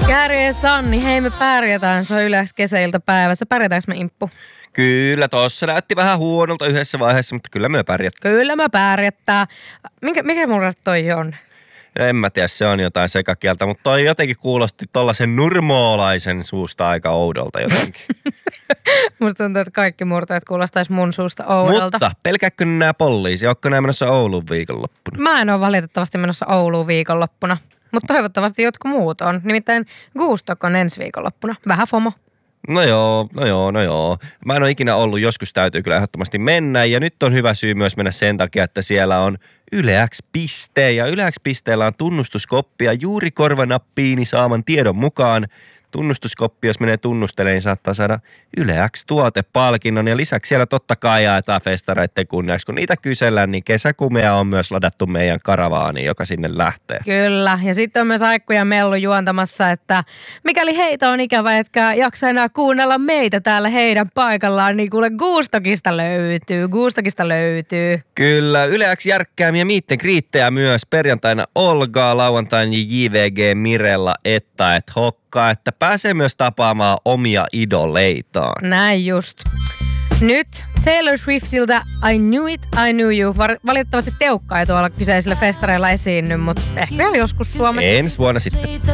Kääriä Sanni, hei me pärjätään, se on yleensä kesäiltapäivässä. Pärjätäänkö me, Imppu? Kyllä, tossa näytti vähän huonolta yhdessä vaiheessa, mutta kyllä me pärjätään. Kyllä me pärjättää. Mikä mulle toi on? En mä tiedä, se on jotain sekakieltä, mutta toi jotenkin kuulosti tollasen nurmoolaisen suusta aika oudolta jotenkin. Musta tuntuu, että kaikki murteet kuulostaisi mun suusta oudolta. Mutta pelkääkö nää poliisi? Ootko nää menossa Ouluun viikonloppuna? Mä en ole valitettavasti menossa Ouluun viikonloppuna, mutta toivottavasti jotkut muut on. Nimittäin Goostok on ensi viikonloppuna. Vähän FOMO. No joo. Mä en ole ikinä ollut, joskus täytyy kyllä ehdottomasti mennä ja nyt on hyvä syy myös mennä sen takia, että siellä on Yle X-piste ja Yle X-pisteellä on tunnustuskoppi ja juuri korvanappiini saaman tiedon mukaan tunnustuskoppi, jos menee tunnustelemaan, niin saattaa saada Yle X-tuotepalkinnon ja lisäksi siellä totta kai jaetaan festareiden kunniaksi. Kun niitä kysellään, niin kesäkumea on myös ladattu meidän karavaaniin, joka sinne lähtee. Kyllä, ja sitten on myös Aikku ja Mellu juontamassa, että mikäli heitä on ikävä, etkä jaksa enää kuunnella meitä täällä heidän paikallaan, niin kuule Goostokista löytyy. Kyllä, Yle X järkkäämiä miitten kriittejä myös perjantaina Olgaa, lauantaina JVG Mirella että Hokka, että pääsee myös tapaamaan omia idoleitaan. Näin just. Nyt Taylor Swiftiltä I Knew It, I Knew You. Valitettavasti Teukka ei tuolla kyseisillä festareilla esiinny, mutta ehkä vielä joskus Suomessa. Ensi vuonna sitten.